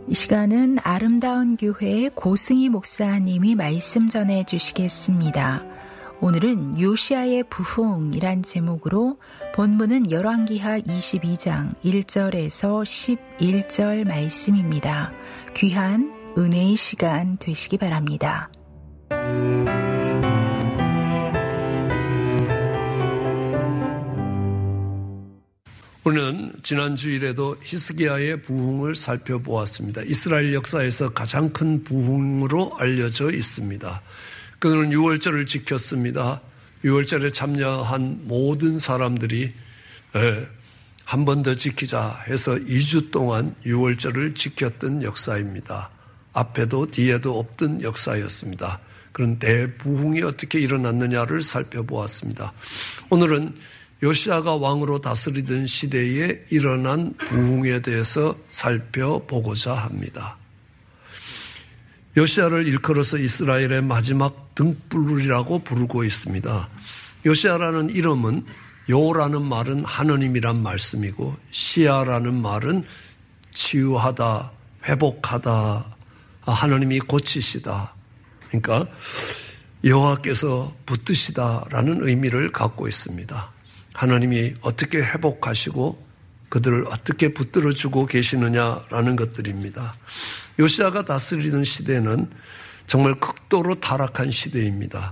이 시간은 아름다운 교회의 고승희 목사님이 말씀 전해 주시겠습니다. 오늘은 요시아의 부흥이란 제목으로 본문은 열왕기하 22장 1절에서 11절 말씀입니다. 귀한 은혜의 시간 되시기 바랍니다. 우리는 지난 주일에도 히스기야의 부흥을 살펴보았습니다. 이스라엘 역사에서 가장 큰 부흥으로 알려져 있습니다. 그는 유월절을 지켰습니다. 유월절에 참여한 모든 사람들이 한 번 더 지키자 해서 2주 동안 유월절을 지켰던 역사입니다. 앞에도 뒤에도 없던 역사였습니다. 그런 대부흥이 어떻게 일어났느냐를 살펴보았습니다. 오늘은 요시아가 왕으로 다스리던 시대에 일어난 부흥에 대해서 살펴보고자 합니다. 요시아를 일컬어서 이스라엘의 마지막 등불이라고 부르고 있습니다. 요시아라는 이름은 요라는 말은 하느님이란 말씀이고 시아라는 말은 치유하다, 회복하다, 하느님이 고치시다. 그러니까 여호와께서 붙드시다라는 의미를 갖고 있습니다. 하나님이 어떻게 회복하시고 그들을 어떻게 붙들어주고 계시느냐라는 것들입니다. 요시아가 다스리던 시대는 정말 극도로 타락한 시대입니다.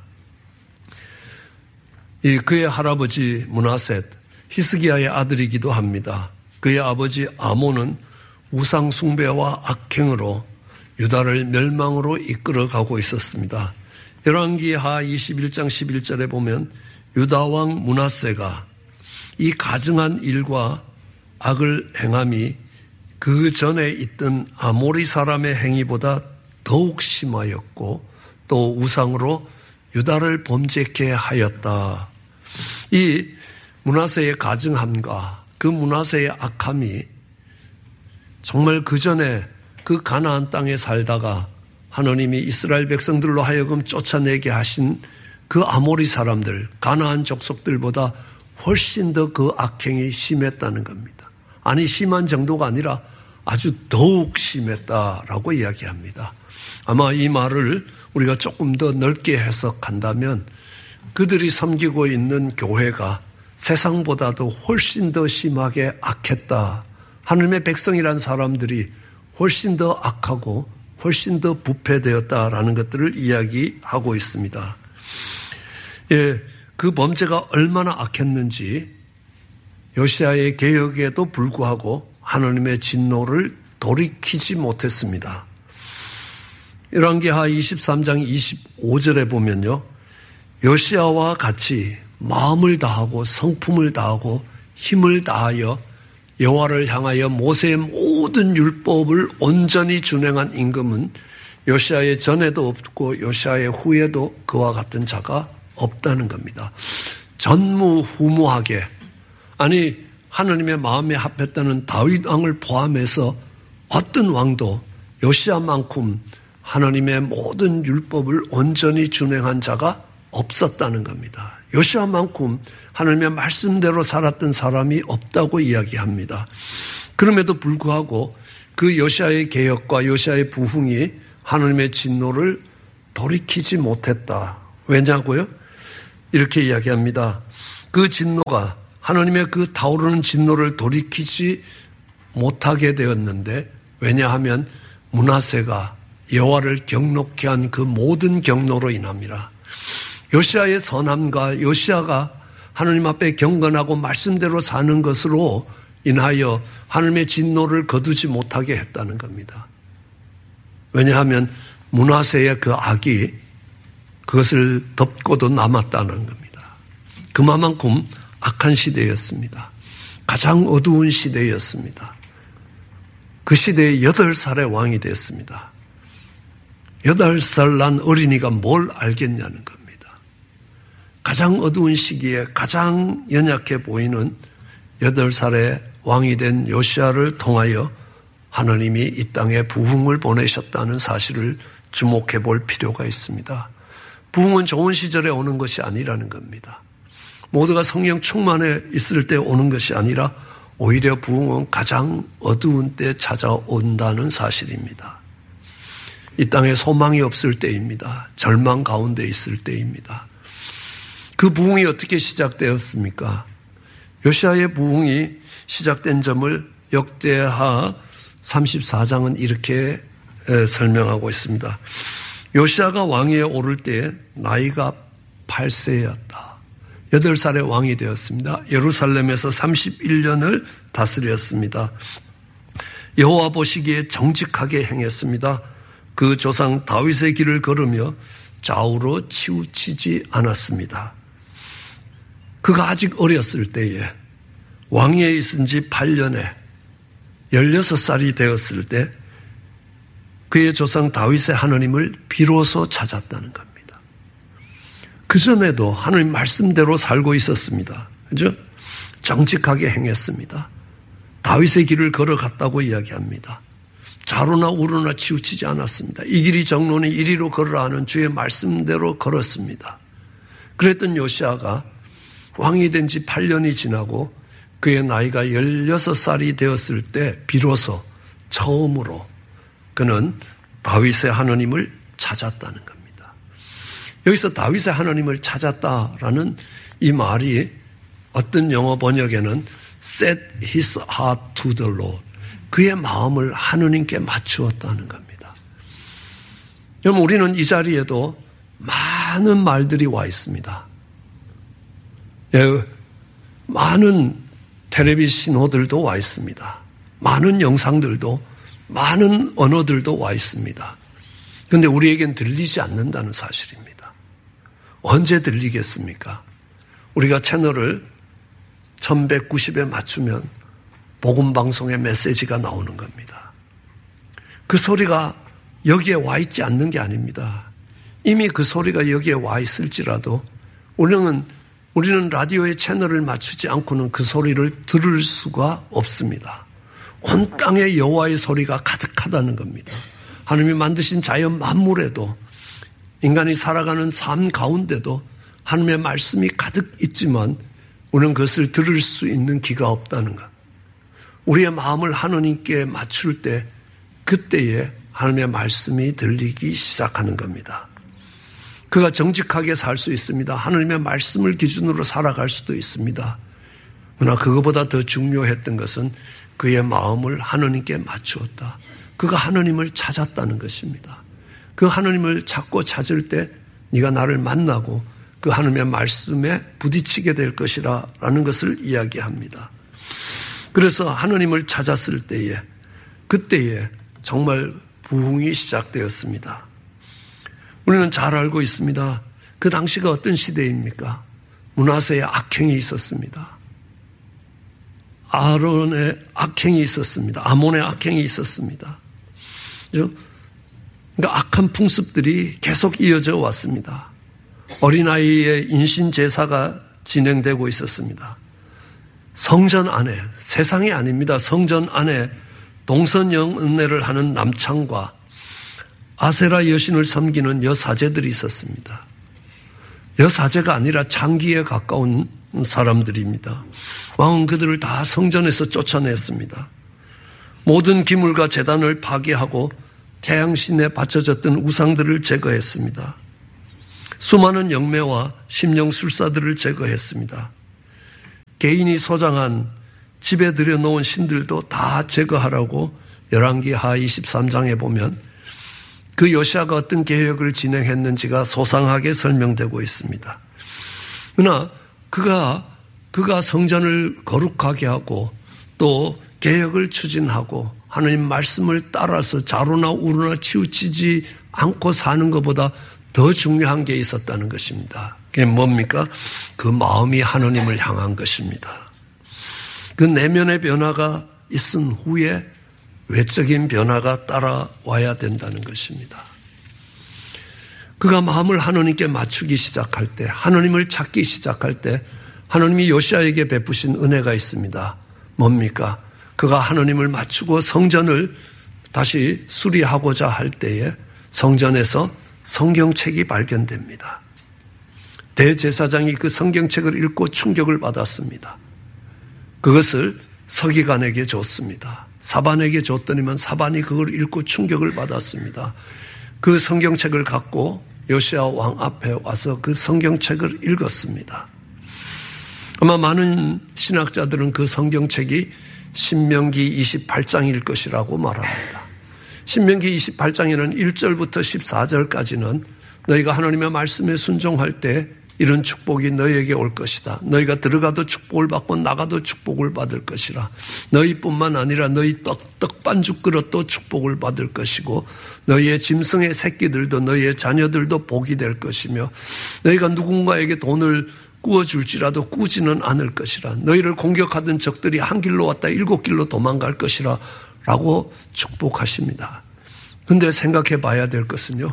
그의 할아버지 므낫셋, 히스기야의 아들이기도 합니다. 그의 아버지 아몬은 우상 숭배와 악행으로 유다를 멸망으로 이끌어가고 있었습니다. 열왕기하 21장 11절에 보면 유다왕 므낫세가 이 가증한 일과 악을 행함이 그 전에 있던 아모리 사람의 행위보다 더욱 심하였고 또 우상으로 유다를 범죄케 하였다. 이 므낫세의 가증함과 그 므낫세의 악함이 정말 그 전에 그 가나안 땅에 살다가 하나님이 이스라엘 백성들로 하여금 쫓아내게 하신 그 아모리 사람들, 가나안 족속들보다 훨씬 더 그 악행이 심했다는 겁니다. 아니 심한 정도가 아니라 아주 더욱 심했다라고 이야기합니다. 아마 이 말을 우리가 조금 더 넓게 해석한다면 그들이 섬기고 있는 교회가 세상보다도 훨씬 더 심하게 악했다. 하나님의 백성이란 사람들이 훨씬 더 악하고 훨씬 더 부패되었다라는 것들을 이야기하고 있습니다. 그 범죄가 얼마나 악했는지 요시아의 개혁에도 불구하고 하나님의 진노를 돌이키지 못했습니다. 열왕기하 23장 25절에 보면요. 요시아와 같이 마음을 다하고 성품을 다하고 힘을 다하여 여호와를 향하여 모세의 모든 율법을 온전히 준행한 임금은 요시아의 전에도 없고 요시아의 후에도 그와 같은 자가 없다는 겁니다. 전무후무하게 아니 하나님의 마음에 합했다는 다윗 왕을 포함해서 어떤 왕도 요시아만큼 하나님의 모든 율법을 온전히 준행한 자가 없었다는 겁니다. 요시아만큼 하나님의 말씀대로 살았던 사람이 없다고 이야기합니다. 그럼에도 불구하고 그 요시아의 개혁과 요시아의 부흥이 하나님의 진노를 돌이키지 못했다. 왜냐고요? 이렇게 이야기합니다. 그 진노가 하나님의 그 타오르는 진노를 돌이키지 못하게 되었는데 왜냐하면 므낫세가 여호와를 경노케 한 그 모든 경노로 인함이라. 요시아의 선함과 요시아가 하나님 앞에 경건하고 말씀대로 사는 것으로 인하여 하나님의 진노를 거두지 못하게 했다는 겁니다. 왜냐하면 므낫세의 그 악이 그것을 덮고도 남았다는 겁니다. 그만큼 악한 시대였습니다. 가장 어두운 시대였습니다. 그 시대에 8살의 왕이 됐습니다. 8살 난 어린이가 뭘 알겠냐는 겁니다. 가장 어두운 시기에 가장 연약해 보이는 8살의 왕이 된 요시아를 통하여 하나님이 이 땅에 부흥을 보내셨다는 사실을 주목해 볼 필요가 있습니다. 부흥은 좋은 시절에 오는 것이 아니라는 겁니다. 모두가 성령 충만해 있을 때 오는 것이 아니라 오히려 부흥은 가장 어두운 때 찾아온다는 사실입니다. 이 땅에 소망이 없을 때입니다. 절망 가운데 있을 때입니다. 그 부흥이 어떻게 시작되었습니까? 요시아의 부흥이 시작된 점을 역대하 34장은 이렇게 설명하고 있습니다. 요시아가 왕위에 오를 때 나이가 8세였다. 8살의 왕이 되었습니다. 예루살렘에서 31년을 다스렸습니다. 여호와 보시기에 정직하게 행했습니다. 그 조상 다윗의 길을 걸으며 좌우로 치우치지 않았습니다. 그가 아직 어렸을 때에 왕위에 있은 지 8년에 16살이 되었을 때 그의 조상 다윗의 하나님을 비로소 찾았다는 겁니다. 그전에도 하나님 말씀대로 살고 있었습니다. 그죠? 정직하게 행했습니다. 다윗의 길을 걸어갔다고 이야기합니다. 좌로나 우로나 치우치지 않았습니다. 이 길이 정로니 이리로 걸으라 하는 주의 말씀대로 걸었습니다. 그랬던 요시아가 왕이 된 지 8년이 지나고 그의 나이가 16살이 되었을 때 비로소 처음으로 그는 다윗의 하나님을 찾았다는 겁니다. 여기서 다윗의 하나님을 찾았다라는 이 말이 어떤 영어 번역에는 set his heart to the Lord, 그의 마음을 하느님께 맞추었다는 겁니다. 여러분, 우리는 이 자리에도 많은 말들이 와 있습니다. 많은 텔레비 신호들도 와 있습니다. 많은 영상들도, 많은 언어들도 와 있습니다. 그런데 우리에겐 들리지 않는다는 사실입니다. 언제 들리겠습니까? 우리가 채널을 1190에 맞추면 복음방송의 메시지가 나오는 겁니다. 그 소리가 여기에 와 있지 않는 게 아닙니다. 이미 그 소리가 여기에 와 있을지라도 우리는 라디오의 채널을 맞추지 않고는 그 소리를 들을 수가 없습니다. 온 땅에 여호와의 소리가 가득하다는 겁니다. 하나님이 만드신 자연 만물에도, 인간이 살아가는 삶 가운데도 하나님의 말씀이 가득 있지만 우리는 그것을 들을 수 있는 귀가 없다는 것. 우리의 마음을 하나님께 맞출 때 그때에 하나님의 말씀이 들리기 시작하는 겁니다. 그가 정직하게 살 수 있습니다. 하나님의 말씀을 기준으로 살아갈 수도 있습니다. 그러나 그것보다 더 중요했던 것은 그의 마음을 하나님께 맞추었다. 그가 하나님을 찾았다는 것입니다. 그 하나님을 찾고 찾을 때 네가 나를 만나고 그 하나님의 말씀에 부딪히게 될 것이라 라는 것을 이야기합니다. 그래서 하나님을 찾았을 때에 그때에 정말 부흥이 시작되었습니다. 우리는 잘 알고 있습니다. 그 당시가 어떤 시대입니까? 므낫세의 악행이 있었습니다. 아론의 악행이 있었습니다. 아몬의 악행이 있었습니다. 그러니까 악한 풍습들이 계속 이어져 왔습니다. 어린아이의 인신 제사가 진행되고 있었습니다. 성전 안에, 세상이 아닙니다. 성전 안에 동선연애를 하는 남창과 아세라 여신을 섬기는 여사제들이 있었습니다. 여사제가 아니라 장기에 가까운 사람들입니다. 왕은 그들을 다 성전에서 쫓아냈습니다. 모든 기물과 제단을 파괴하고 태양신에 바쳐졌던 우상들을 제거했습니다. 수많은 영매와 심령술사들을 제거했습니다. 개인이 소장한 집에 들여놓은 신들도 다 제거하라고 열왕기하 23장에 보면 그 요시아가 어떤 계획을 진행했는지가 소상하게 설명되고 있습니다. 그러나 그가 성전을 거룩하게 하고 또 개혁을 추진하고 하나님 말씀을 따라서 좌로나 우로나 치우치지 않고 사는 것보다 더 중요한 게 있었다는 것입니다. 그게 뭡니까? 그 마음이 하나님을 향한 것입니다. 그 내면의 변화가 있은 후에 외적인 변화가 따라와야 된다는 것입니다. 그가 마음을 하나님께 맞추기 시작할 때, 하나님을 찾기 시작할 때 하나님이 요시아에게 베푸신 은혜가 있습니다. 뭡니까? 그가 하나님을 맞추고 성전을 다시 수리하고자 할 때에 성전에서 성경책이 발견됩니다. 대제사장이 그 성경책을 읽고 충격을 받았습니다. 그것을 서기관에게 줬습니다. 사반에게 줬더니만 사반이 그걸 읽고 충격을 받았습니다. 그 성경책을 갖고 요시야 왕 앞에 와서 그 성경책을 읽었습니다. 아마 많은 신학자들은 그 성경책이 신명기 28장일 것이라고 말합니다. 신명기 28장에는 1절부터 14절까지는 너희가 하나님의 말씀에 순종할 때 이런 축복이 너희에게 올 것이다. 너희가 들어가도 축복을 받고 나가도 축복을 받을 것이라. 너희뿐만 아니라 너희 떡반죽 그릇도 축복을 받을 것이고 너희의 짐승의 새끼들도 너희의 자녀들도 복이 될 것이며 너희가 누군가에게 돈을 꾸어줄지라도 꾸지는 않을 것이라. 너희를 공격하던 적들이 한 길로 왔다 7길로 도망갈 것이라 라고 축복하십니다. 그런데 생각해 봐야 될 것은요.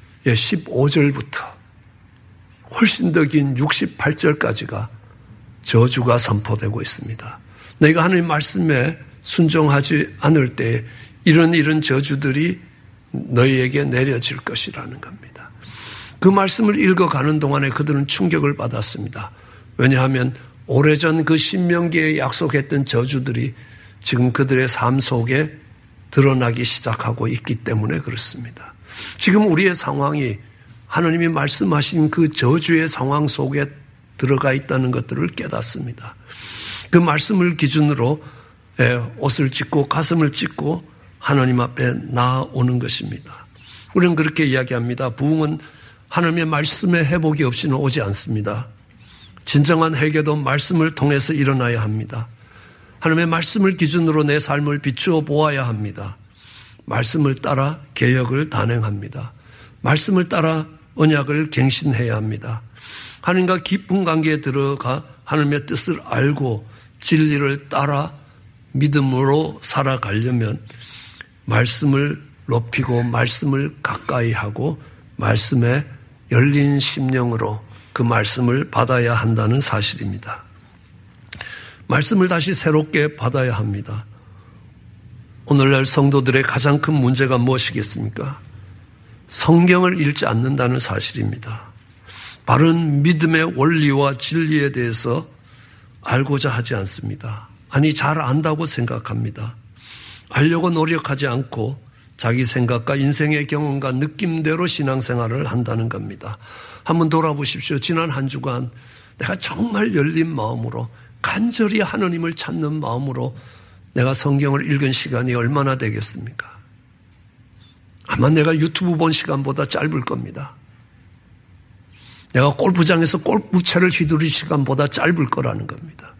15절부터 훨씬 더 긴 68절까지가 저주가 선포되고 있습니다. 너희가 하나님 말씀에 순종하지 않을 때 이런 저주들이 너희에게 내려질 것이라는 겁니다. 그 말씀을 읽어가는 동안에 그들은 충격을 받았습니다. 왜냐하면 오래전 그 신명기에 약속했던 저주들이 지금 그들의 삶 속에 드러나기 시작하고 있기 때문에 그렇습니다. 지금 우리의 상황이 하나님이 말씀하신 그 저주의 상황 속에 들어가 있다는 것들을 깨닫습니다. 그 말씀을 기준으로 옷을 찢고 가슴을 찢고 하나님 앞에 나아오는 것입니다. 우리는 그렇게 이야기합니다. 부흥은 하나님의 말씀의 회복이 없이는 오지 않습니다. 진정한 회개도 말씀을 통해서 일어나야 합니다. 하나님의 말씀을 기준으로 내 삶을 비추어 보아야 합니다. 말씀을 따라 개혁을 단행합니다. 말씀을 따라 언약을 갱신해야 합니다. 하나님과 깊은 관계에 들어가 하나님의 뜻을 알고 진리를 따라 믿음으로 살아가려면 말씀을 높이고 말씀을 가까이 하고 말씀에 열린 심령으로 그 말씀을 받아야 한다는 사실입니다. 말씀을 다시 새롭게 받아야 합니다. 오늘날 성도들의 가장 큰 문제가 무엇이겠습니까? 성경을 읽지 않는다는 사실입니다. 바른 믿음의 원리와 진리에 대해서 알고자 하지 않습니다. 아니, 잘 안다고 생각합니다. 알려고 노력하지 않고 자기 생각과 인생의 경험과 느낌대로 신앙생활을 한다는 겁니다. 한번 돌아보십시오. 지난 한 주간 내가 정말 열린 마음으로 간절히 하나님을 찾는 마음으로 내가 성경을 읽은 시간이 얼마나 되겠습니까? 아마 내가 유튜브 본 시간보다 짧을 겁니다. 내가 골프장에서 골프채를 휘두를 시간보다 짧을 거라는 겁니다.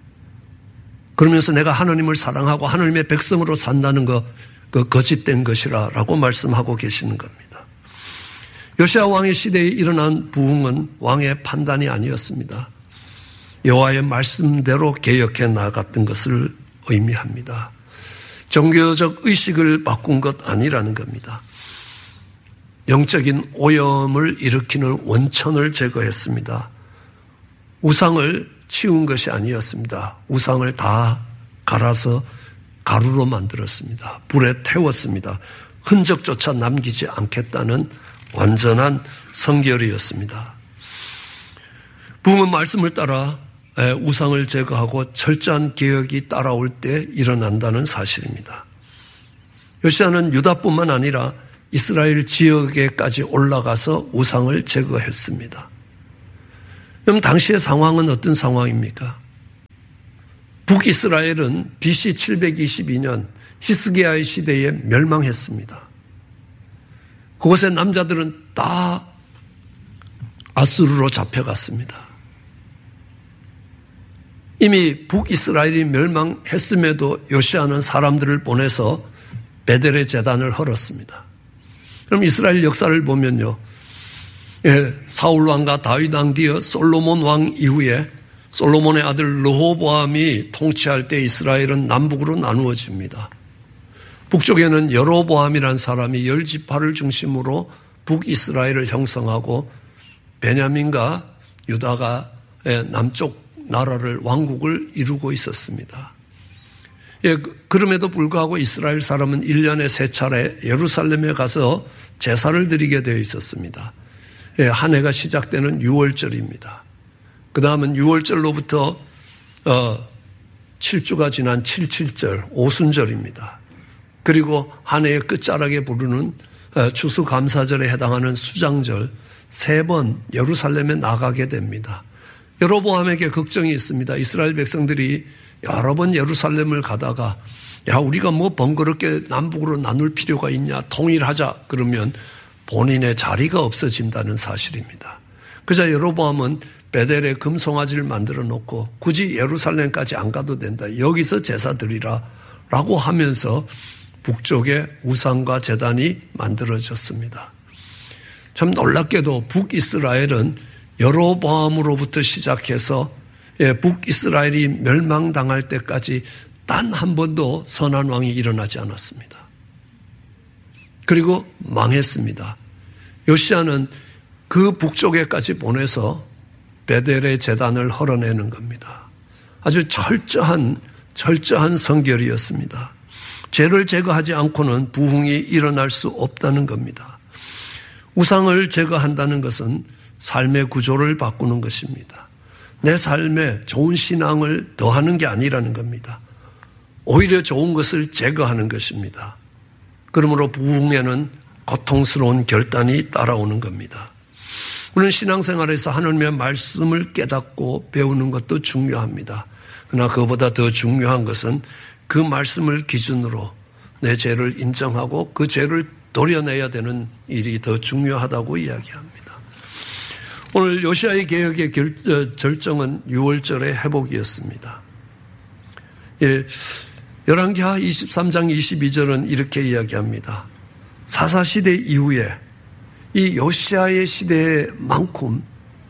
그러면서 내가 하나님을 사랑하고 하나님의 백성으로 산다는 거 그 거짓된 것이라고 말씀하고 계시는 겁니다. 요시야 왕의 시대에 일어난 부흥은 왕의 판단이 아니었습니다. 여호와의 말씀대로 개혁해 나갔던 것을 의미합니다. 종교적 의식을 바꾼 것 아니라는 겁니다. 영적인 오염을 일으키는 원천을 제거했습니다. 우상을 치운 것이 아니었습니다. 우상을 다 갈아서 가루로 만들었습니다. 불에 태웠습니다. 흔적조차 남기지 않겠다는 완전한 성결이었습니다. 부흥은 말씀을 따라 우상을 제거하고 철저한 개혁이 따라올 때 일어난다는 사실입니다. 요시야는 유다뿐만 아니라 이스라엘 지역에까지 올라가서 우상을 제거했습니다. 그럼 당시의 상황은 어떤 상황입니까? 북이스라엘은 BC 722년 히스기야의 시대에 멸망했습니다. 그곳의 남자들은 다 아수르로 잡혀갔습니다. 이미 북이스라엘이 멸망했음에도 요시야는 사람들을 보내서 베델의 제단을 헐었습니다. 그럼 이스라엘 역사를 보면요. 사울 왕과 다윗 왕 뒤에 솔로몬 왕 이후에 솔로몬의 아들 르호보암이 통치할 때 이스라엘은 남북으로 나누어집니다. 북쪽에는 여로보암이라는 사람이 10지파를 중심으로 북이스라엘을 형성하고 베냐민과 유다가 남쪽 나라를 왕국을 이루고 있었습니다. 그럼에도 불구하고 이스라엘 사람은 1년에 3차례 예루살렘에 가서 제사를 드리게 되어 있었습니다. 한 해가 시작되는 6월절입니다. 그 다음은 6월절로부터 7주가 지난 77절 오순절입니다. 그리고 한 해의 끝자락에 부르는 추수감사절에 해당하는 수장절 3번 예루살렘에 나가게 됩니다. 여로보암에게 걱정이 있습니다. 이스라엘 백성들이 여러 번 예루살렘을 가다가 야 우리가 뭐 번거롭게 남북으로 나눌 필요가 있냐 통일하자 그러면 본인의 자리가 없어진다는 사실입니다. 그자 여로보암은 베델에 금송아지를 만들어 놓고 굳이 예루살렘까지 안 가도 된다. 여기서 제사 드리라 라고 하면서 북쪽에 우상과 제단이 만들어졌습니다. 참 놀랍게도 북이스라엘은 여로보암으로부터 시작해서 북이스라엘이 멸망당할 때까지 단 한 번도 선한 왕이 일어나지 않았습니다. 그리고 망했습니다. 요시야는 그 북쪽에까지 보내서 베델의 제단을 헐어내는 겁니다. 아주 철저한 성결이었습니다. 죄를 제거하지 않고는 부흥이 일어날 수 없다는 겁니다. 우상을 제거한다는 것은 삶의 구조를 바꾸는 것입니다. 내 삶에 좋은 신앙을 더하는 게 아니라는 겁니다. 오히려 좋은 것을 제거하는 것입니다. 그러므로 부흥에는 고통스러운 결단이 따라오는 겁니다. 우리는 신앙생활에서 하나님의 말씀을 깨닫고 배우는 것도 중요합니다. 그러나 그보다 더 중요한 것은 그 말씀을 기준으로 내 죄를 인정하고 그 죄를 도려내야 되는 일이 더 중요하다고 이야기합니다. 오늘 요시야의 개혁의 절정은 6월절의 회복이었습니다. 열왕기하 23장 22절은 이렇게 이야기합니다. 사사시대 이후에 이 요시야의 시대만큼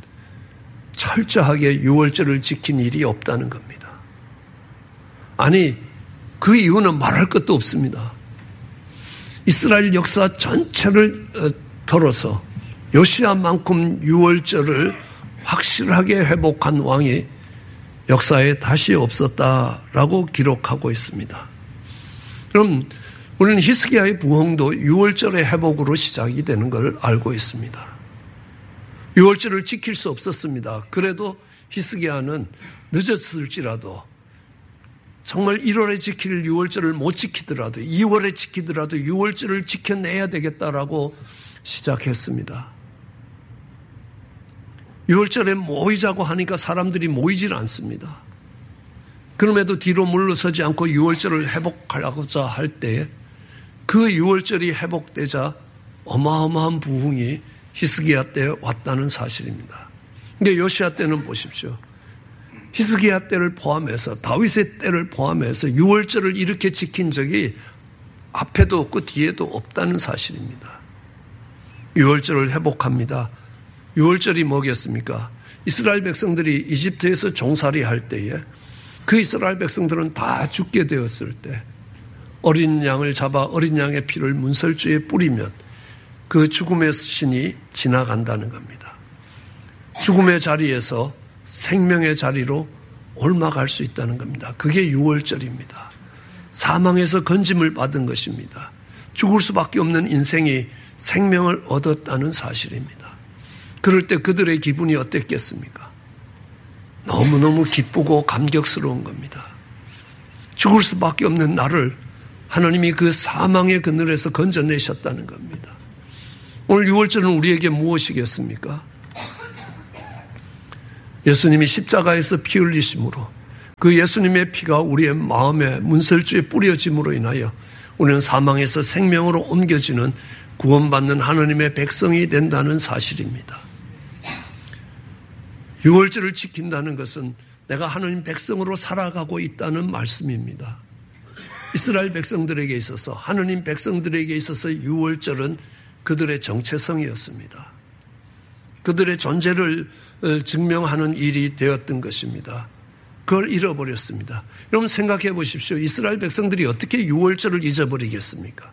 철저하게 6월절을 지킨 일이 없다는 겁니다. 아니 그 이유는 말할 것도 없습니다. 이스라엘 역사 전체를 털어서 요시야만큼 6월절을 확실하게 회복한 왕이 역사에 다시 없었다라고 기록하고 있습니다. 그럼 우리는 히스기야의 부흥도 6월절의 회복으로 시작이 되는 걸 알고 있습니다. 6월절을 지킬 수 없었습니다. 그래도 히스기야는 늦었을지라도 정말 1월에 지킬 6월절을 못 지키더라도 2월에 지키더라도 6월절을 지켜내야 되겠다라고 시작했습니다. 6월절에 모이자고 하니까 사람들이 모이질 않습니다. 그럼에도 뒤로 물러서지 않고 6월절을 회복하고자 할 때 그 6월절이 회복되자 어마어마한 부흥이 히스기야 때 왔다는 사실입니다. 그러니까 요시야 때는 보십시오. 히스기야 때를 포함해서 다윗의 때를 포함해서 6월절을 이렇게 지킨 적이 앞에도 없고 뒤에도 없다는 사실입니다. 6월절을 회복합니다. 6월절이 뭐겠습니까? 이스라엘 백성들이 이집트에서 종살이 할 때에 그 이스라엘 백성들은 다 죽게 되었을 때 어린 양을 잡아 어린 양의 피를 문설주에 뿌리면 그 죽음의 신이 지나간다는 겁니다. 죽음의 자리에서 생명의 자리로 옮아갈 수 있다는 겁니다. 그게 6월절입니다. 사망에서 건짐을 받은 것입니다. 죽을 수밖에 없는 인생이 생명을 얻었다는 사실입니다. 그럴 때 그들의 기분이 어땠겠습니까? 너무너무 기쁘고 감격스러운 겁니다. 죽을 수밖에 없는 나를 하나님이 그 사망의 그늘에서 건져내셨다는 겁니다. 오늘 6월절은 우리에게 무엇이겠습니까? 예수님이 십자가에서 피 흘리심으로 그 예수님의 피가 우리의 마음에 문설주에 뿌려짐으로 인하여 우리는 사망에서 생명으로 옮겨지는 구원받는 하나님의 백성이 된다는 사실입니다. 6월절을 지킨다는 것은 내가 하나님 백성으로 살아가고 있다는 말씀입니다. 이스라엘 백성들에게 있어서 하나님 백성들에게 있어서 6월절은 그들의 정체성이었습니다. 그들의 존재를 증명하는 일이 되었던 것입니다. 그걸 잃어버렸습니다. 여러분 생각해 보십시오. 이스라엘 백성들이 어떻게 6월절을 잊어버리겠습니까?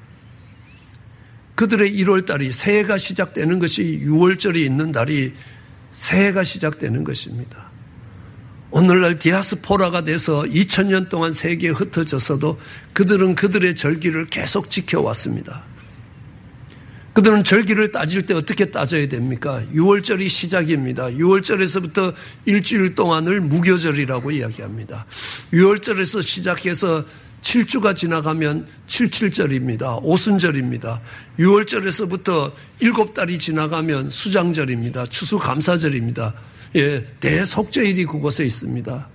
그들의 1월달이 새해가 시작되는 것이 6월절이 있는 달이 새해가 시작되는 것입니다. 오늘날 디아스포라가 돼서 2000년 동안 세계에 흩어졌어도 그들은 그들의 절기를 계속 지켜왔습니다. 그들은 절기를 따질 때 어떻게 따져야 됩니까? 6월절이 시작입니다. 6월절에서부터 일주일 동안을 무교절이라고 이야기합니다. 6월절에서 시작해서 7주가 지나가면 77절입니다. 오순절입니다. 6월절에서부터 7달이 지나가면 수장절입니다. 추수감사절입니다. 예, 대속죄일이 그곳에 있습니다.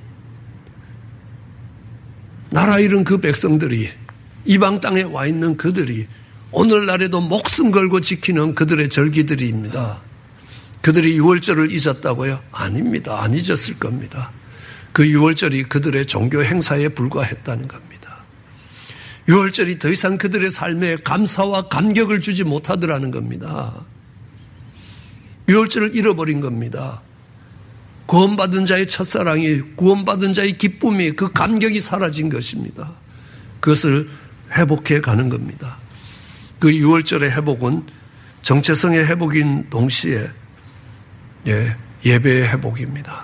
나라 잃은 그 백성들이, 이방 땅에 와 있는 그들이 오늘날에도 목숨 걸고 지키는 그들의 절기들입니다. 그들이 6월절을 잊었다고요? 아닙니다. 안 잊었을 겁니다. 그 6월절이 그들의 종교 행사에 불과했다는 겁니다. 6월절이 더 이상 그들의 삶에 감사와 감격을 주지 못하더라는 겁니다. 6월절을 잃어버린 겁니다. 구원받은 자의 첫사랑이, 구원받은 자의 기쁨이, 그 감격이 사라진 것입니다. 그것을 회복해 가는 겁니다. 그 6월절의 회복은 정체성의 회복인 동시에 예배의 회복입니다.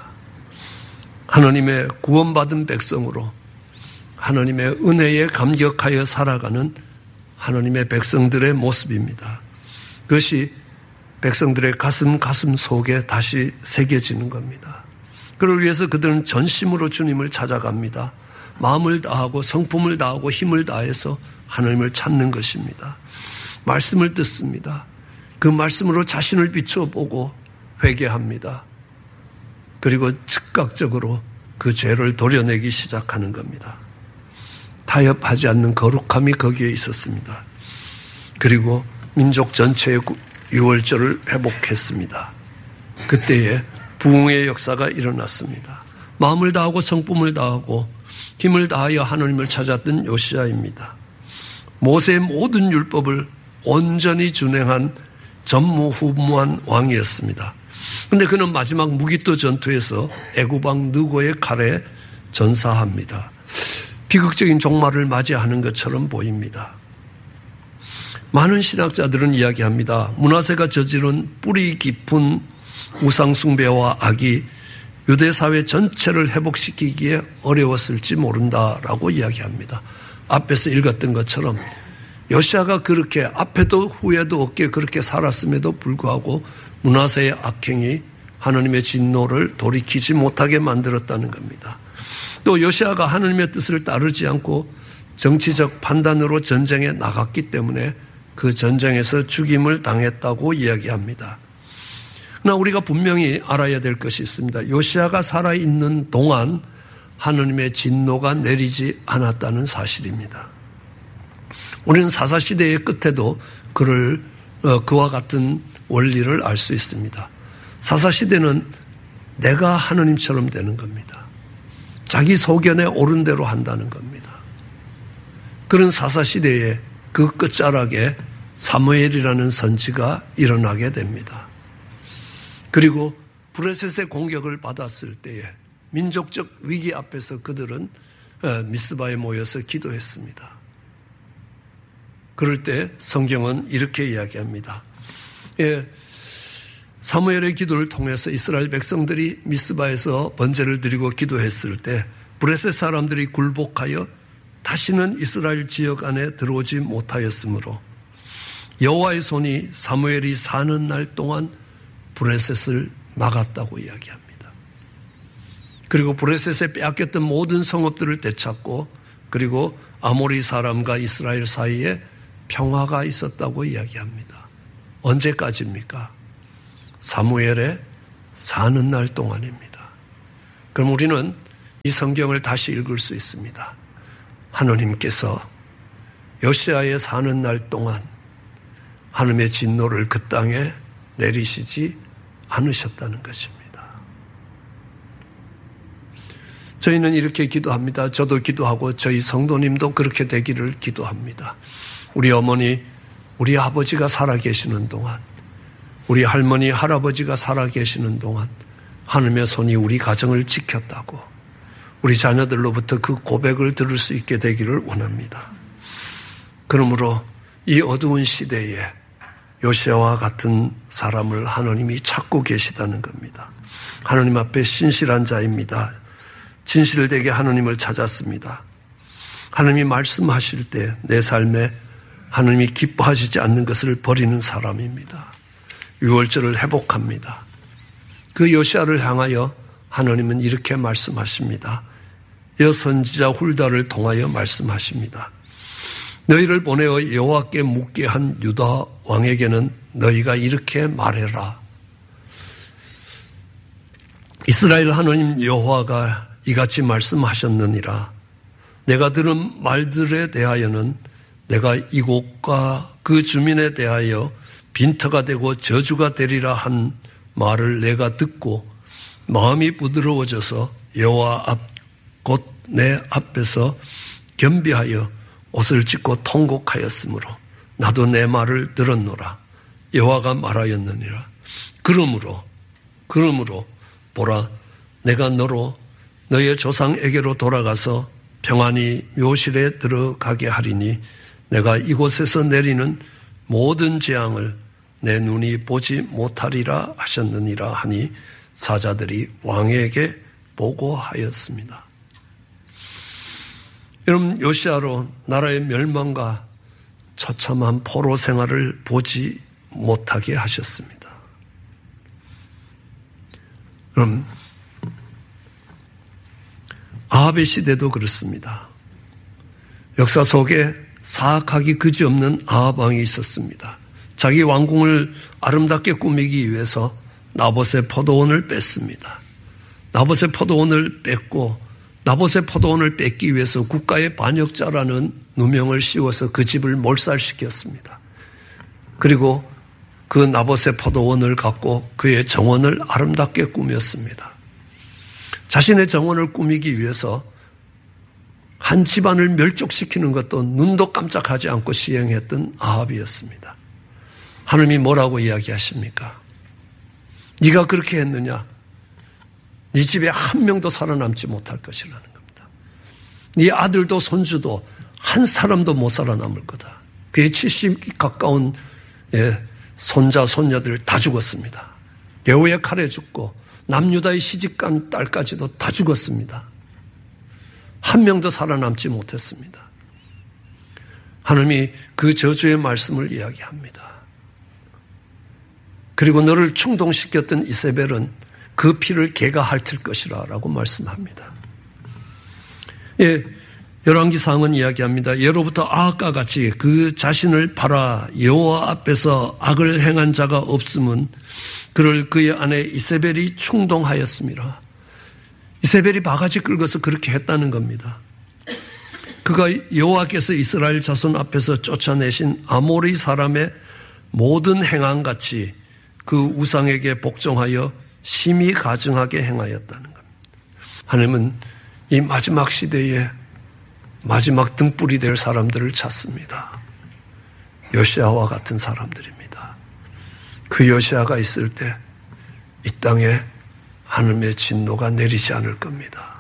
하나님의 구원받은 백성으로 하나님의 은혜에 감격하여 살아가는 하나님의 백성들의 모습입니다. 그것이 백성들의 가슴 속에 다시 새겨지는 겁니다. 그를 위해서 그들은 전심으로 주님을 찾아갑니다. 마음을 다하고 성품을 다하고 힘을 다해서 하나님을 찾는 것입니다. 말씀을 듣습니다. 그 말씀으로 자신을 비춰보고 회개합니다. 그리고 즉각적으로 그 죄를 도려내기 시작하는 겁니다. 타협하지 않는 거룩함이 거기에 있었습니다. 그리고 민족 전체의 6월절을 회복했습니다. 그때에 부흥의 역사가 일어났습니다. 마음을 다하고 성품을 다하고 힘을 다하여 하나님을 찾았던 요시야입니다. 모세의 모든 율법을 온전히 준행한 전무후무한 왕이었습니다. 그런데 그는 마지막 무기토 전투에서 애굽왕 느고의 칼에 전사합니다. 비극적인 종말을 맞이하는 것처럼 보입니다. 많은 신학자들은 이야기합니다. 므낫세가 저지른 뿌리 깊은 우상숭배와 악이 유대사회 전체를 회복시키기에 어려웠을지 모른다라고 이야기합니다. 앞에서 읽었던 것처럼 요시야가 그렇게 앞에도 후에도 없게 그렇게 살았음에도 불구하고 므낫세의 악행이 하나님의 진노를 돌이키지 못하게 만들었다는 겁니다. 또 요시야가 하나님의 뜻을 따르지 않고 정치적 판단으로 전쟁에 나갔기 때문에 그 전쟁에서 죽임을 당했다고 이야기합니다. 그러나 우리가 분명히 알아야 될 것이 있습니다. 요시야가 살아있는 동안 하나님의 진노가 내리지 않았다는 사실입니다. 우리는 사사시대의 끝에도 그와 같은 원리를 알 수 있습니다. 사사시대는 내가 하나님처럼 되는 겁니다. 자기 소견에 옳은 대로 한다는 겁니다. 그런 사사시대에 그 끝자락에 사무엘이라는 선지가 일어나게 됩니다. 그리고 브레셋의 공격을 받았을 때에 민족적 위기 앞에서 그들은 미스바에 모여서 기도했습니다. 그럴 때 성경은 이렇게 이야기합니다. 사무엘의 기도를 통해서 이스라엘 백성들이 미스바에서 번제를 드리고 기도했을 때 브레셋 사람들이 굴복하여 다시는 이스라엘 지역 안에 들어오지 못하였으므로 여호와의 손이 사무엘이 사는 날 동안 브레셋을 막았다고 이야기합니다. 그리고 브레셋에 빼앗겼던 모든 성읍들을 되찾고 그리고 아모리 사람과 이스라엘 사이에 평화가 있었다고 이야기합니다. 언제까지입니까? 사무엘의 사는 날 동안입니다. 그럼 우리는 이 성경을 다시 읽을 수 있습니다. 하나님께서 요시야의 사는 날 동안 하나님의 진노를 그 땅에 내리시지 않으셨다는 것입니다. 저희는 이렇게 기도합니다. 저도 기도하고 저희 성도님도 그렇게 되기를 기도합니다. 우리 어머니, 우리 아버지가 살아계시는 동안, 우리 할머니, 할아버지가 살아계시는 동안 하나님의 손이 우리 가정을 지켰다고 우리 자녀들로부터 그 고백을 들을 수 있게 되기를 원합니다. 그러므로 이 어두운 시대에 요시야와 같은 사람을 하나님이 찾고 계시다는 겁니다. 하나님 앞에 신실한 자입니다. 진실되게 하나님을 찾았습니다. 하나님이 말씀하실 때 내 삶에 하나님이 기뻐하시지 않는 것을 버리는 사람입니다. 유월절을 회복합니다. 그 요시야를 향하여 하나님은 이렇게 말씀하십니다. 선지자 훌다를 통하여 말씀하십니다. 너희를 보내어 여호와께 묻게 한 유다 왕에게는 너희가 이렇게 말해라. 이스라엘 하나님 여호와가 이같이 말씀하셨느니라. 내가 들은 말들에 대하여는 내가 이곳과 그 주민에 대하여 빈터가 되고 저주가 되리라 한 말을 내가 듣고 마음이 부드러워져서 여호와 앞 곧 내 앞에서 겸비하여 옷을 찢고 통곡하였으므로 나도 내 말을 들었노라. 여호와가 말하였느니라. 그러므로 보라, 내가 너로 너의 조상에게로 돌아가서 평안히 묘실에 들어가게 하리니 내가 이곳에서 내리는 모든 재앙을 내 눈이 보지 못하리라 하셨느니라 하니 사자들이 왕에게 보고하였습니다. 여러분, 요시야로 나라의 멸망과 처참한 포로 생활을 보지 못하게 하셨습니다. 그럼 아합의 시대도 그렇습니다. 역사 속에 사악하기 그지없는 아합 왕이 있었습니다. 자기 왕궁을 아름답게 꾸미기 위해서 나봇의 포도원을 뺐습니다. 나봇의 포도원을 뺐고 나봇의 포도원을 뺏기 위해서 국가의 반역자라는 누명을 씌워서 그 집을 몰살시켰습니다. 그리고 그 나봇의 포도원을 갖고 그의 정원을 아름답게 꾸몄습니다. 자신의 정원을 꾸미기 위해서 한 집안을 멸족시키는 것도 눈도 깜짝하지 않고 시행했던 아합이었습니다. 하나님이 뭐라고 이야기하십니까? 네가 그렇게 했느냐? 네 집에 한 명도 살아남지 못할 것이라는 겁니다. 네 아들도 손주도 한 사람도 못 살아남을 거다. 그의 70이 가까운 손자 손녀들 다 죽었습니다. 여호의 칼에 죽고 남유다의 시집간 딸까지도 다 죽었습니다. 한 명도 살아남지 못했습니다. 하나님이 그 저주의 말씀을 이야기합니다. 그리고 너를 충동시켰던 이세벨은 그 피를 개가 핥을 것이라 라고 말씀합니다. 열왕기상은 이야기합니다. 예로부터 아합과 같이 그 자신을 팔아 여호와 앞에서 악을 행한 자가 없음은 그를 그의 아내 이세벨이 충동하였습니다. 이세벨이 바가지 긁어서 그렇게 했다는 겁니다. 그가 여호와께서 이스라엘 자손 앞에서 쫓아내신 아모리 사람의 모든 행함같이 그 우상에게 복종하여 심히 가증하게 행하였다는 겁니다. 하나님은 이 마지막 시대에 마지막 등불이 될 사람들을 찾습니다. 요시야와 같은 사람들입니다. 그 요시야가 있을 때 이 땅에 하나님의 진노가 내리지 않을 겁니다.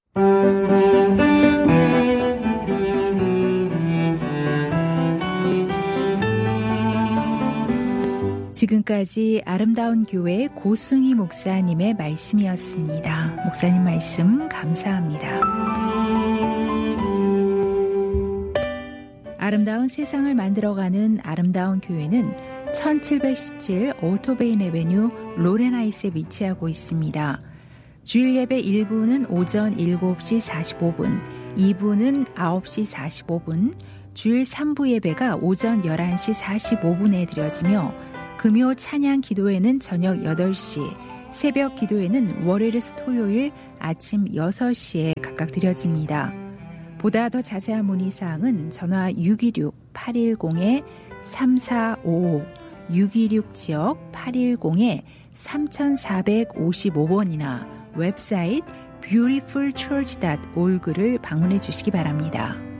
지금까지 아름다운 교회 고승희 목사님의 말씀이었습니다. 목사님 말씀 감사합니다. 아름다운 세상을 만들어가는 아름다운 교회는 1717 올토베인 에베뉴 로렌하이스에 위치하고 있습니다. 주일 예배 1부는 오전 7시 45분, 2부는 9시 45분, 주일 3부 예배가 오전 11시 45분에 드려지며 금요 찬양 기도회는 저녁 8시, 새벽 기도회는 월요일에서 토요일 아침 6시에 각각 드려집니다. 보다 더 자세한 문의사항은 전화 626-810-3455, 626지역 810-3455번이나 웹사이트 beautifulchurch.org를 방문해 주시기 바랍니다.